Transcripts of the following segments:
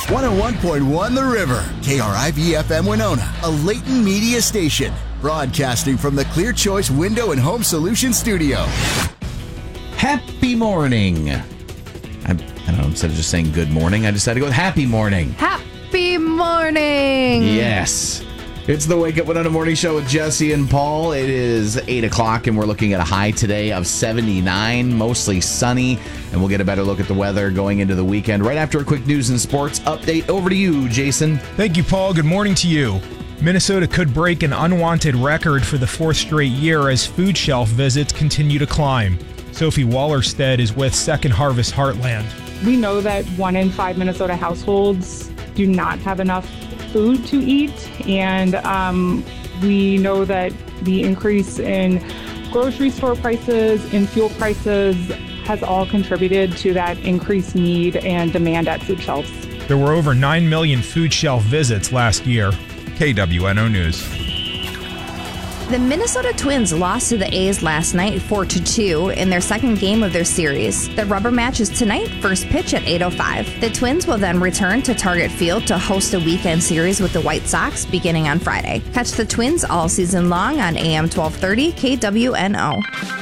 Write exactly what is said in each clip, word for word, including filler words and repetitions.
one oh one point one The River, K R I V F M Winona, a Leighton Media station, broadcasting from the Clear Choice Window and Home Solutions studio. Happy morning. I, I don't know, instead of just saying good morning, I decided to go with happy morning. Happy morning. Yes. It's the Wake Up Winona Morning Show with Jesse and Paul. It is eight o'clock, and we're looking at a high today of seventy-nine, mostly sunny, and we'll get a better look at the weather going into the weekend right after a quick news and sports update. Over to you, Jason. Thank you, Paul. Good morning to you. Minnesota could break an unwanted record for the fourth straight year as food shelf visits continue to climb. Sophie Wallerstedt is with Second Harvest Heartland. We know that one in five Minnesota households do not have enough food to eat, and um, we know that the increase in grocery store prices and fuel prices has all contributed to that increased need and demand at food shelves. There were over nine million food shelf visits last year. K W N O News. The Minnesota Twins lost to the A's last night four to two in their second game of their series. The rubber match is tonight, first pitch at eight oh five. The Twins will then return to Target Field to host a weekend series with the White Sox beginning on Friday. Catch the Twins all season long on A M twelve thirty K W N O.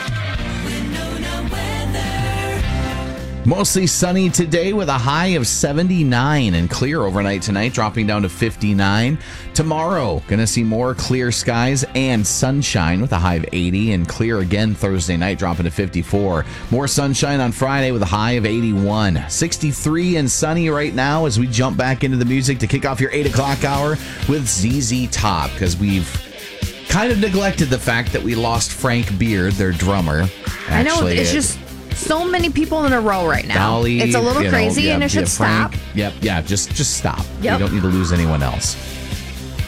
Mostly sunny today with a high of seventy-nine and clear overnight tonight, dropping down to fifty-nine. Tomorrow, going to see more clear skies and sunshine with a high of eighty and clear again Thursday night, dropping to fifty-four. More sunshine on Friday with a high of eighty-one. sixty-three and sunny right now as we jump back into the music to kick off your eight o'clock hour with Z Z Top, because we've kind of neglected the fact that we lost Frank Beard, their drummer. Actually, I know, it's just so many people in a row right now. Dolly, it's a little you know, crazy, yeah, and it should yeah, Frank, stop. Yep, yeah, just just stop. Yep. You don't need to lose anyone else.